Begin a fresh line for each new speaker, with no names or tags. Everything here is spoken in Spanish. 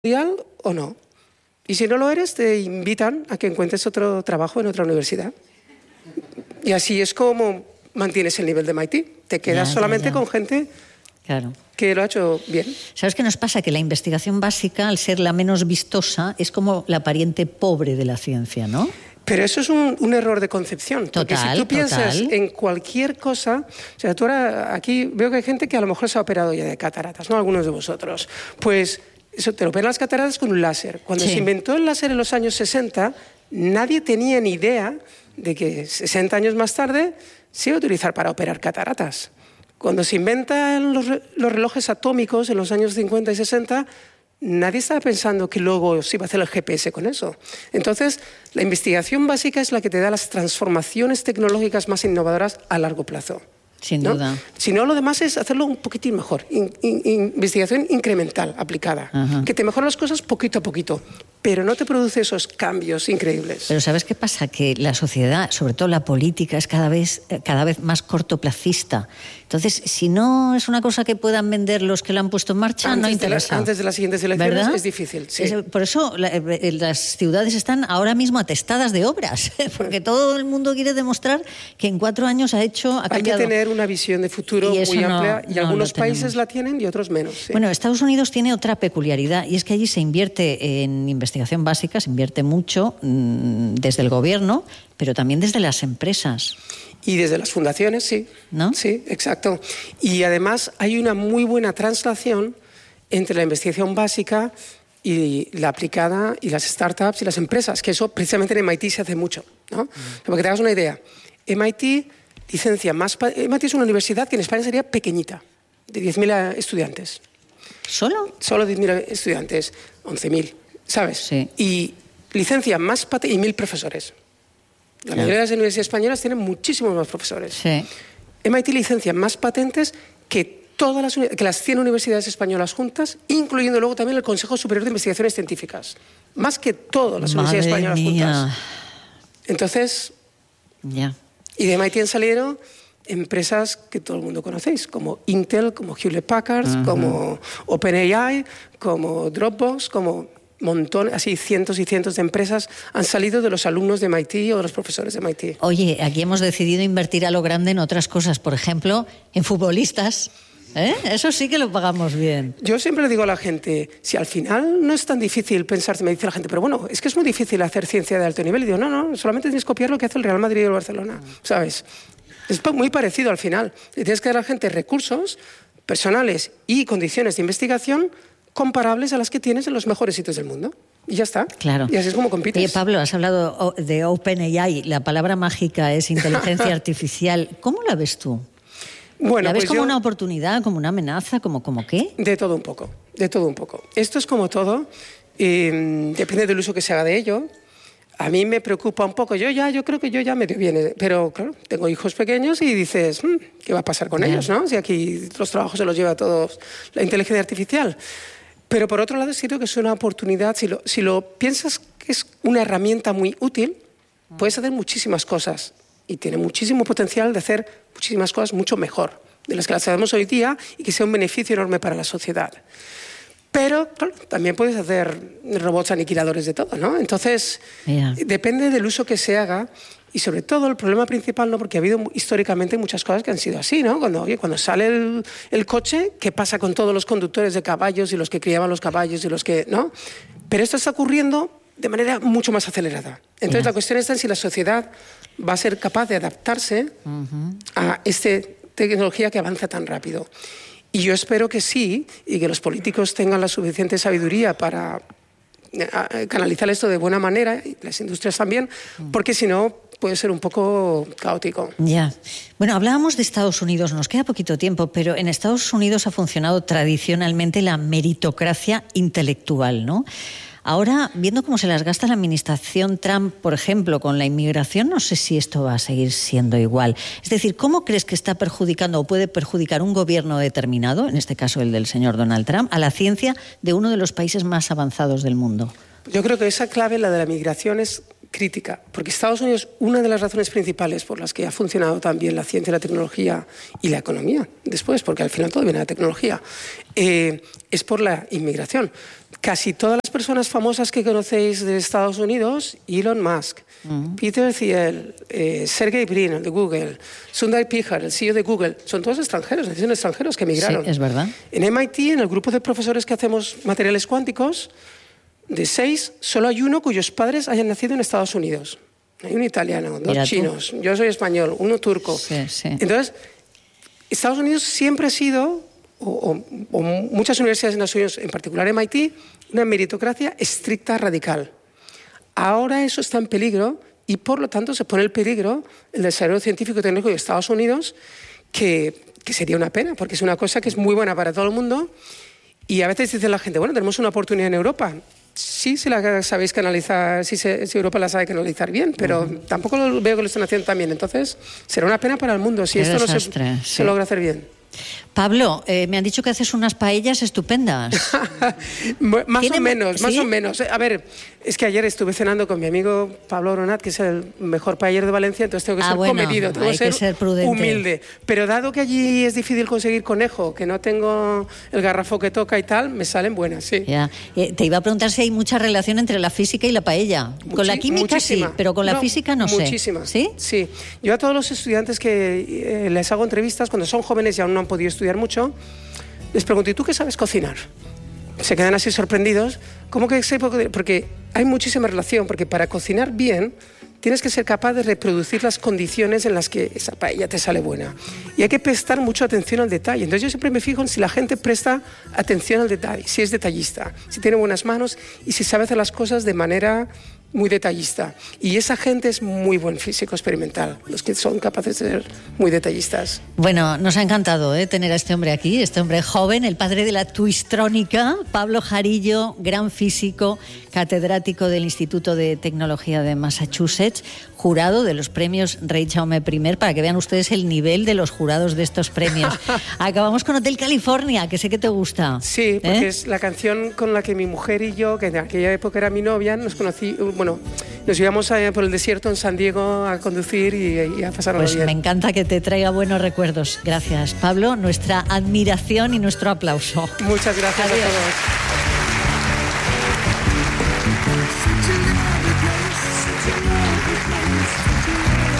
mundial o no. Y si no lo eres, te invitan a que encuentres otro trabajo en otra universidad. Y así es como mantienes el nivel de MIT. Te quedas solamente con gente que lo ha hecho bien.
¿Sabes qué nos pasa? Que la investigación básica, al ser la menos vistosa, es como la pariente pobre de la ciencia, ¿no?
Pero eso es un error de concepción. Porque si tú piensas en cualquier cosa... O sea, tú ahora aquí veo que hay gente que a lo mejor se ha operado ya de cataratas, ¿no? Algunos de vosotros. Pues eso, te lo operan las cataratas con un láser. Cuando se inventó el láser en los años 60, nadie tenía ni idea de que 60 años más tarde se iba a utilizar para operar cataratas. Cuando se inventan los relojes atómicos en los años 50 y 60, nadie estaba pensando que luego se iba a hacer el GPS con eso. Entonces, la investigación básica es la que te da las transformaciones tecnológicas más innovadoras a largo plazo.
Sin duda.
Si no, lo demás es hacerlo un poquitín mejor. Investigación incremental, aplicada. Que te mejora las cosas poquito a poquito, pero no te produce esos cambios increíbles.
Pero ¿sabes qué pasa? Que la sociedad, sobre todo la política, es cada vez más cortoplacista. Entonces, si no es una cosa que puedan vender los que la han puesto en marcha, no interesa.
Antes de las siguientes elecciones, ¿verdad? Es difícil. Sí.
Por eso las ciudades están ahora mismo atestadas de obras, porque todo el mundo quiere demostrar que en 4 años ha cambiado.
Hay que tener una visión de futuro muy amplia, y algunos países la tienen y otros menos. Sí.
Bueno, Estados Unidos tiene otra peculiaridad, y es que allí se invierte en investigación básica, se invierte mucho desde el gobierno, pero también desde las empresas.
Y desde las fundaciones, sí.
¿No?
Sí, exacto. Y además hay una muy buena translación entre la investigación básica y la aplicada y las startups y las empresas, que eso precisamente en MIT se hace mucho, ¿no? Para que te hagas una idea, MIT es una universidad que en España sería pequeñita, de 10.000 estudiantes.
¿Solo?
Solo 10.000 estudiantes, 11.000, ¿sabes?
Sí.
Y licencia más patentes y 1.000 profesores. La mayoría de las universidades españolas tienen muchísimos más profesores.
Sí.
MIT licencia más patentes que las 100 universidades españolas juntas, incluyendo luego también el Consejo Superior de Investigaciones Científicas. Más que todas las universidades españolas juntas. Entonces, y de MIT han salido empresas que todo el mundo conocéis, como Intel, como Hewlett Packard, como OpenAI, como Dropbox, como así cientos y cientos de empresas han salido de los alumnos de MIT o de los profesores de MIT.
Oye, aquí hemos decidido invertir a lo grande en otras cosas, por ejemplo, en futbolistas. Eso sí que lo pagamos bien.
Yo siempre le digo a la gente, si al final no es tan difícil pensar, me dice la gente, pero bueno, es que es muy difícil hacer ciencia de alto nivel. Y digo, no, solamente tienes que copiar lo que hace el Real Madrid y el Barcelona, ¿sabes? Es muy parecido al final. Y tienes que dar a la gente recursos personales y condiciones de investigación comparables a las que tienes en los mejores sitios del mundo. Y ya está.
Claro.
Y así es como compites.
Oye, Pablo, has hablado de OpenAI. La palabra mágica es inteligencia artificial. ¿Cómo la ves tú?
Bueno,
¿La ves como una oportunidad, como una amenaza, como qué?
De todo un poco, de todo un poco. Esto es como todo, depende del uso que se haga de ello. A mí me preocupa un poco, yo creo que yo ya medio bien, pero claro, tengo hijos pequeños y dices, ¿qué va a pasar con ellos, no? Si aquí los trabajos se los lleva a todos la inteligencia artificial. Pero por otro lado, siento que es una oportunidad, si lo piensas que es una herramienta muy útil, puedes hacer muchísimas cosas y tiene muchísimo potencial de hacer muchísimas cosas mucho mejor de las que las hacemos hoy día y que sea un beneficio enorme para la sociedad. Pero, claro, también puedes hacer robots aniquiladores de todo, ¿no? Entonces, depende del uso que se haga y, sobre todo, el problema principal, ¿no? Porque ha habido históricamente muchas cosas que han sido así, ¿no? Cuando sale el coche, ¿qué pasa con todos los conductores de caballos y los que criaban los caballos y los que, ¿no? Pero esto está ocurriendo de manera mucho más acelerada. Entonces, la cuestión está en si la sociedad va a ser capaz de adaptarse a esta tecnología que avanza tan rápido. Y yo espero que sí, y que los políticos tengan la suficiente sabiduría para canalizar esto de buena manera, y las industrias también, porque si no puede ser un poco caótico.
Ya. Bueno, hablábamos de Estados Unidos, nos queda poquito tiempo, pero en Estados Unidos ha funcionado tradicionalmente la meritocracia intelectual, ¿no? Ahora, viendo cómo se las gasta la administración Trump, por ejemplo, con la inmigración, no sé si esto va a seguir siendo igual. Es decir, ¿cómo crees que está perjudicando o puede perjudicar un gobierno determinado, en este caso el del señor Donald Trump, a la ciencia de uno de los países más avanzados del mundo?
Yo creo que esa clave, la de la migración, es crítica, porque Estados Unidos, una de las razones principales por las que ha funcionado también la ciencia, la tecnología y la economía después, porque al final todo viene de la tecnología, es por la inmigración. Casi todas las personas famosas que conocéis de Estados Unidos, Elon Musk, Peter Thiel, Sergey Brin, el de Google, Sundar Pichai, el CEO de Google, son todos extranjeros, son extranjeros que emigraron.
Sí, es verdad.
En MIT, en el grupo de profesores que hacemos materiales cuánticos, de 6, solo hay uno cuyos padres hayan nacido en Estados Unidos. Hay un italiano, 2 chinos, yo soy español, uno turco.
Sí, sí.
Entonces, Estados Unidos siempre ha sido, o muchas universidades en Estados Unidos, en particular MIT, una meritocracia estricta, radical. Ahora eso está en peligro y, por lo tanto, se pone en peligro el desarrollo científico y tecnológico de Estados Unidos, que sería una pena, porque es una cosa que es muy buena para todo el mundo. Y a veces dice la gente, bueno, tenemos una oportunidad en Europa. Sí, si la sabéis canalizar, si Europa la sabe canalizar bien, pero tampoco veo que lo estén haciendo tan bien. Entonces, será una pena para el mundo si esto no se logra hacer bien.
Pablo, me han dicho que haces unas paellas estupendas.
Más o menos. A ver, es que ayer estuve cenando con mi amigo Pablo Oronat, que es el mejor paellero de Valencia, entonces tengo que ser comedido, tengo que ser prudente, humilde. Pero dado que allí es difícil conseguir conejo, que no tengo el garrafo que toca y tal, me salen buenas, sí.
Ya. Te iba a preguntar si hay mucha relación entre la física y la paella. Con la química muchísima. Sí, pero con la física no sé.
Muchísima.
¿Sí?
Sí. Yo a todos los estudiantes que les hago entrevistas, cuando son jóvenes y aún no han podido estudiar mucho, les pregunto, ¿y tú qué sabes cocinar? Se quedan así sorprendidos. ¿Cómo que sé? Porque hay muchísima relación, porque para cocinar bien tienes que ser capaz de reproducir las condiciones en las que esa paella te sale buena. Y hay que prestar mucha atención al detalle. Entonces yo siempre me fijo en si la gente presta atención al detalle, si es detallista, si tiene buenas manos y si sabe hacer las cosas de manera muy detallista. Y esa gente es muy buen físico experimental, los que son capaces de ser muy detallistas.
Bueno, nos ha encantado tener a este hombre aquí, este hombre joven, el padre de la twistrónica, Pablo Jarillo, gran físico, catedrático del Instituto de Tecnología de Massachusetts, jurado de los premios Rey Jaume I, para que vean ustedes el nivel de los jurados de estos premios. Acabamos con Hotel California, que sé que te gusta.
Sí, porque es la canción con la que mi mujer y yo, que en aquella época era mi novia, nos íbamos por el desierto en San Diego a conducir y a pasarlo bien.
Pues me encanta que te traiga buenos recuerdos. Gracias, Pablo. Nuestra admiración y nuestro aplauso.
Muchas gracias. Adiós. A todos.
Such a lovely place, such a lovely place.